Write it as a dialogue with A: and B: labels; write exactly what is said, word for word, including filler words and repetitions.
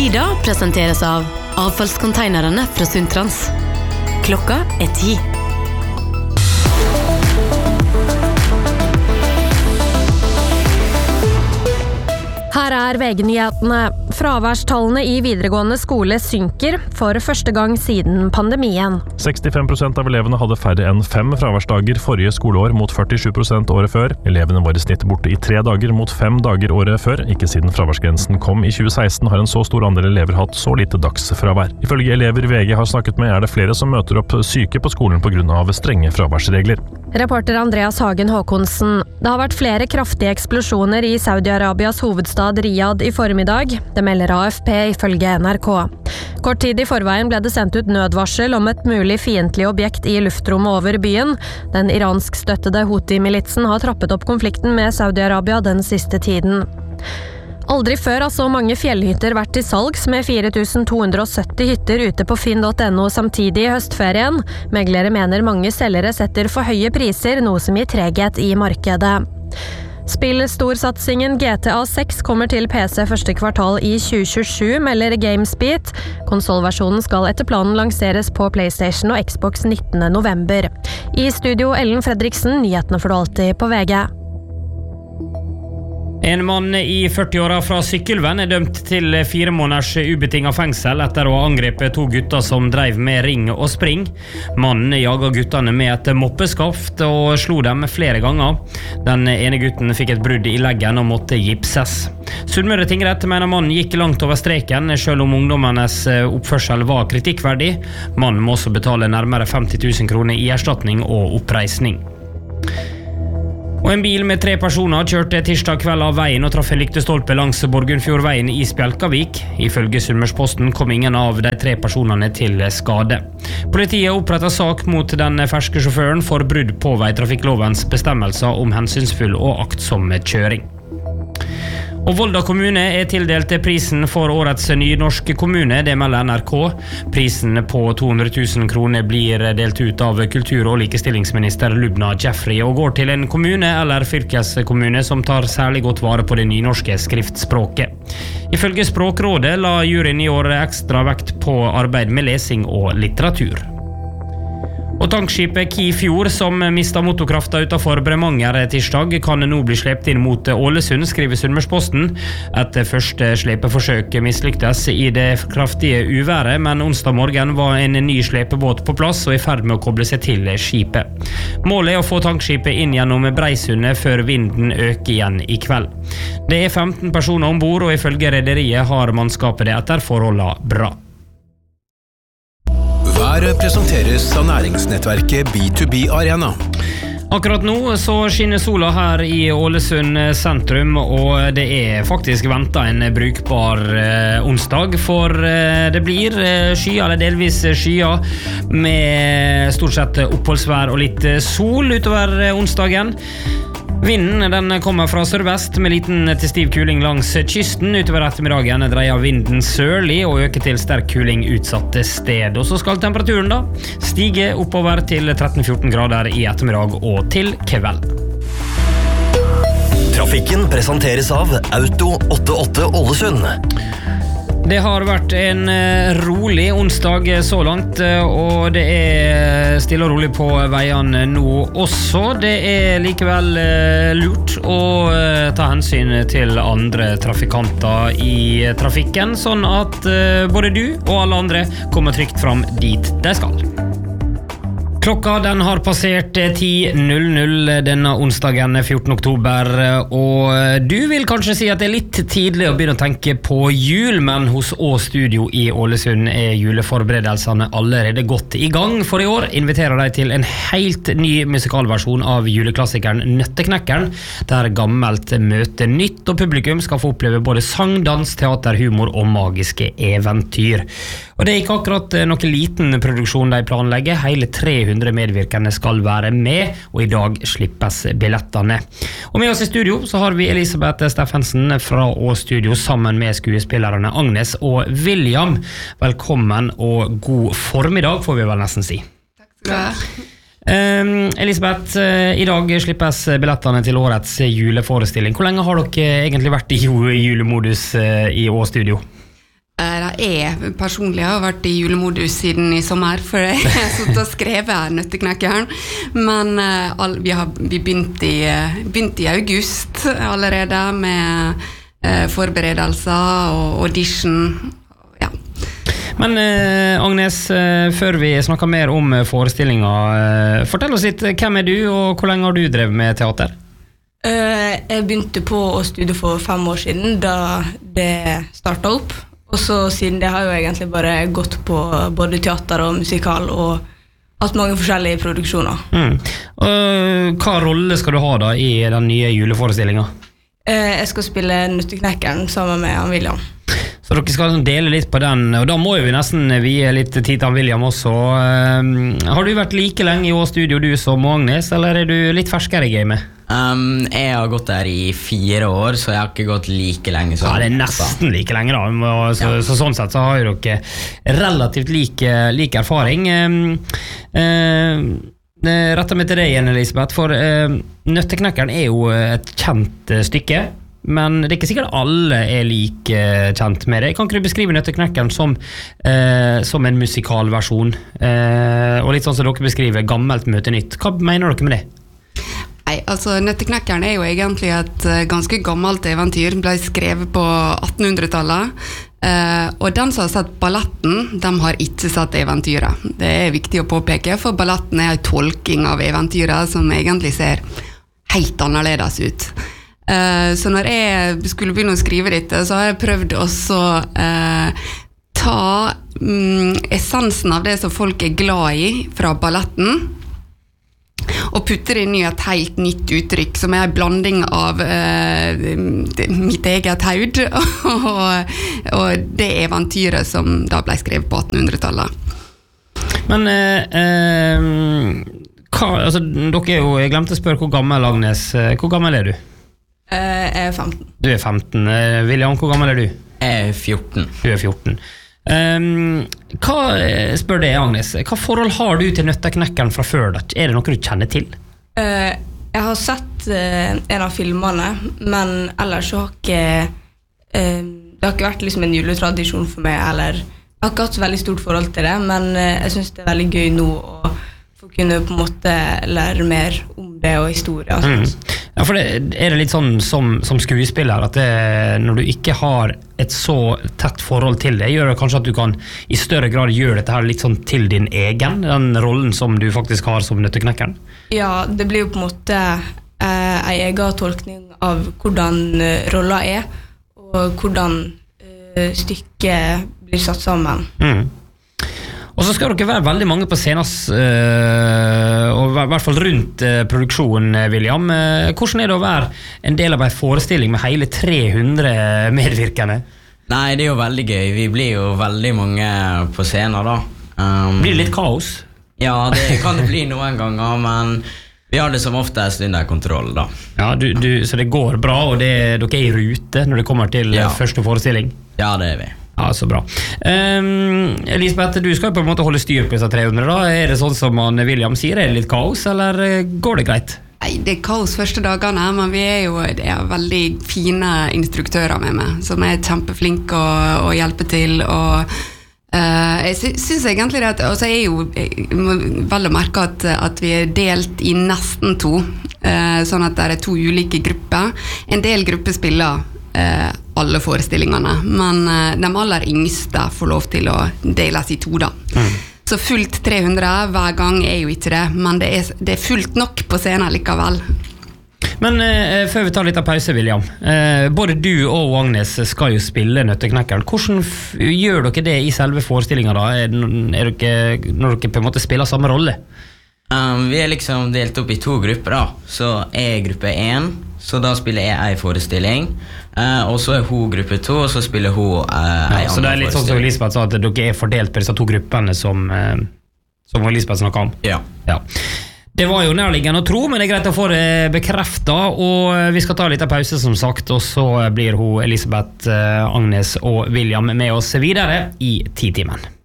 A: Tida presenteres av avfallskonteinerne fra Sundtrans. Klokka er ti.
B: Her er V G-nyhetene. Fraværstallene i videregående skole synker for første gang siden pandemien.
C: sekstifem prosent av elevene hadde færre enn fem fraværsdager forrige skoleår mot førtisju prosent året før. Elevene var i snitt borte i tre dager mot fem dager året før. Ikke siden fraværsgrensen kom i tjue seksten har en så stor andel elever hatt så lite dagsfravær. Ifølge elever V G har snakket med er det flere som møter opp syke på skolen på grunn av strenge fraværsregler.
B: Reporter Andreas Hagen Håkonsen. Det har vært flere kraftige eksplosjoner i Saudi-Arabias hovedstad Riyadh i formiddag. Det melder A F P ifølge N R K. Kort tid i forveien ble det sendt ut nødvarsel om et mulig fiendtlig objekt i luftrommet over byen. Den iransk-støttede Houthi-militsen har trappet opp konflikten med Saudi-Arabia den siste tiden. Aldri før har så mange fjellhytter vært til salgs med fire tusen to hundre og sytti hytter ute på finn punktum no samtidig i høstferien. Meglere mener mange selgere setter for høye priser, noe som gir treghet i markedet. Spillstorsatsingen G T A seks kommer til P C første kvartal i tjue tjuesju, melder Gamesbeat. Konsolversjonen skal etter planen lanseres på PlayStation og Xbox nittende november. I studio Ellen Fredriksen, nyhetene får du alltid på V G.
D: En mann i førti-åra fra Sykkylven er dømt til fire måneders ubetinget fengsel etter å ha angrepet to gutter som drev med ring og spring. Mannen jaget guttene med et moppeskaft og slo dem flere ganger. Den ene gutten fikk et brudd i leggen og måtte gipses. Sunnmøre tingrett mener mannen gikk langt over streken, selv om ungdommenes oppførsel var kritikkverdig. Mannen må også betale nærmere femti tusen kroner i erstatning og oppreisning. Og en bil med tre personer kjørte tirsdag kveld av veien og traff en lyktestolpe langs Borgundfjordveien i Spjelkavik. Ifølge Sunnmørsposten kom ingen av de tre personene til skade. Politiet opprettet sak mot den ferske sjåføren for brudd på veitrafikklovens bestemmelser om hensynsfull og aktsom kjøring. Og Volda kommune er tildelt prisen for årets nynorske kommune, det melder N R K. Prisen på to hundre tusen kroner blir delt ut av kultur- og likestillingsminister Lubna Jeffrey og går til en kommune eller fylkeskommune som tar særlig godt vare på det nynorske skriftspråket. Ifølge Språkrådet la juryen i år ekstra vekt på arbeid med lesing og litteratur. Og tankskipet Kifjord, som mistet motorkrafta utenfor Bremanger tirsdag, kan nå bli slept inn mot Ålesund, skriver Sunnmørsposten. Et første slepeforsøk mislyktes i det kraftige uværet, men onsdag morgen var en ny slepebåt på plass og i ferd med å koble seg til skipet. Målet er å få tankskipet inn gjennom Breisundet før vinden øker igjen i kveld. Det er femten personer ombord, og ifølge rederiet har mannskapet det etter forholdene bra.
E: Været presenteres av næringsnettverket B to B Arena.
D: Akkurat nå så skinner sola her i Ålesund sentrum, og det er faktisk ventet en brukbar eh, onsdag, for eh, det blir eh, skyer eller delvis skyer med stort sett oppholdsvær og litt sol utover eh, onsdagen. Vinden den kommer fra sørvest med liten til stiv kuling langs kysten. Utover ettermiddagen dreier vinden sørlig og øker til sterk kuling utsatte sted. Og så skal temperaturen da stige oppover til tretten til fjorten grader i ettermiddag og til kveld.
F: Trafikken presenteres av Auto åttiåtte Ålesund.
D: Det har vært en rolig onsdag så langt, og det er stille og rolig på veiene nå også. Det er likevel lurt å ta hensyn til andre trafikanter i trafikken, sånn at både du og alle andre kommer trygt fram dit de skal. Klokka den har passert ti null null denne onsdagen fjortende oktober, og du vil kanskje si at det er litt tidlig å begynne å tenke på jul, men hos Å Studio i Ålesund er juleforberedelsene allerede godt i gang. For i år inviterer de til en helt ny musikalversjon av juleklassikeren Nøtteknekkeren, der gammelt møter nytt, og publikum skal få oppleve både sang, dans, teater, humor og magiske eventyr. Og det er ikke akkurat noe liten produksjon de planlegger. Hele tre hundre medvirkende skal være med, og i dag slippes billettene. Og med oss i studio så har vi Elisabeth Steffensen fra Å Studio sammen med skuespillerne Agnes og William. Velkommen og god formiddag, får vi vel nesten si.
G: Takk skal du ha.
D: Um, Elisabeth, uh, i dag slippes billettene til årets juleforestilling. Hvor lenge har dere egentlig vært i julemodus uh, i Å Studio?
G: Det er personlig, jeg har vært i julemodus siden i sommer, for jeg har suttet og skrevet Nøtteknekkeren, men uh, all, vi har vi begynt, i, uh, begynt i august allerede med uh, forberedelser og audition, ja.
D: Men uh, Agnes, uh, før vi snakker mer om uh, forestillingen, uh, fortell oss litt, hvem er du, og hvor lenge har du drevet med teater?
H: Uh, jeg begynte på å studere for fem år siden, da det startet opp. Og så siden det har jeg jo egentlig bare gått på både teater og musikal og hatt mange forskjellige produksjoner.
D: Mm. Og hva rolle skal du ha da i den nye juleforestillingen?
H: Eh, jeg skal spille Nøtteknekkeren sammen med han William.
D: Så dere skal dele litt på den, og da må jo vi nesten vie litt tid til han William også. Uh, har du vært like lenge i Å-studio du som Agnes, eller er du litt ferskere i gamet?
I: Um, jeg har gått der i fire år, så jeg har ikke gått like lenge som.
D: Ja, det er nesten like lenge da, så, ja. så sånn sett så har jo dere relativt like, like erfaring. Um, uh, Rettet meg til deg igjen, Elisabeth, for uh, Nøtteknekkeren er jo et kjent uh, stykke, men det er ikke sikkert alle er like uh, kjent med det. Kan ikke du beskrive Nøtteknekkeren som, uh, som en musikalversjon, uh, og litt sånn som dere beskriver gammelt møte nytt? Hva mener dere med det?
G: Nei, altså Nøtteknekkeren er jo egentlig et uh, ganske gammelt eventyr, ble skrevet på attenhundretallet, uh, og den som har sett balletten, de har ikke sett eventyret. Det er viktig å påpeke, for balletten er en tolking av eventyret som egentlig ser helt annerledes ut. Uh, så når jeg skulle begynne å skrive dette, så har jeg prøvd også uh, ta um, essensen av det som folk er glad i fra balletten, og putter inn i et helt nytt uttrykk som er en blanding av uh, mitt eget haud og, og det eventyret som da ble skrevet på attenhundretallet.
D: Men uh, uh, hva, altså, dere er jo, jeg glemte å spørre hvor gammel, Agnes, hvor gammel er du?
H: Uh, jeg er femten.
D: Du er femten. Uh, William, hvor gammel er du?
I: Jeg er fjorten.
D: Du er fjorten. Um, hva, spør det Agnes, hva forhold har du til Nøtteknekkeren fra før? Er det noe du kjenner til?
H: Uh, jeg har sett uh, en av filmene, men ellers så har ikke uh, det har ikke vært liksom en juletradisjon for meg, eller jeg har ikke hatt veldig stort forhold til det, men uh, jeg synes det er veldig gøy nå å få kunne på en måte lære mer om det og historie.
D: Mm. Ja, for det, er det litt sånn som, som skuespiller at det, når du ikke har et så tett forhold til det, gjør det kanskje at du kan i større grad gjøre dette her litt sånn til din egen, den rollen som du faktisk har som Nøtteknekkeren?
H: Ja, det blir jo på en måte eh, en egen tolkning av hvordan eh, rollen er, og hvordan eh, stykket blir satt sammen.
D: Mm. Og så skal dere være veldig mange på scenen, øh, og i hvert fall rundt øh, produksjonen, William. Hvordan er det å være en del av en forestilling med hele tre hundre medvirkende?
I: Nei, det er jo veldig gøy. Vi blir jo veldig mange på scenen da. Um,
D: blir det litt kaos?
I: Ja, det kan det bli noen ganger, men vi har det som oftest under kontroll da.
D: Ja, du, du, så det går bra, og det, dere er i rute når det kommer til ja. første forestilling?
I: Ja, det er vi.
D: Ja, så bra. Um, Elisabeth, du skal jo på en måte holde styr på disse tre hundre da. Er det sånn som han William sier, er det litt kaos, eller går det greit?
G: Nei, det er kaos første dagene, men vi er jo det er veldig fine instruktører med meg, som er kjempeflinke å, å hjelpe til, og uh, jeg sy synes egentlig det at, altså jeg er jo, jeg må vel merke at, at vi er delt i nesten to, uh, sånn at det er to ulike grupper. En del grupper spiller uh, alle forestillingene, men uh, de aller yngste får lov til å deles i to da. Mm. Så fullt tre hundre hver gang er jo ikke det, men det er, det er fullt nok på scenen likevel.
D: Men eh, før vi tar litt av pause, William, eh, både du og Agnes skal jo spille Nøtteknekkeren. Hvordan f gjør dere det i selve forestillingen da? Er, er dere, når dere på en måte spiller samme rolle?
I: Um, vi er liksom delt opp i to grupper da. Så er gruppe én, så da spiller jeg en forestilling, uh, og så er hun gruppe to, og så spiller hun uh, en
D: ja, så det er litt sånn som Elisabeth sa, at dere er fordelt på disse to gruppene som, uh, som Elisabeth snakket om.
I: Ja.
D: Ja. Det var jo nærliggende å tro, men det er greit å få det bekreftet, og vi skal ta litt av pause som sagt, og så blir hun Elisabeth, uh, Agnes og William med oss videre i Titimen.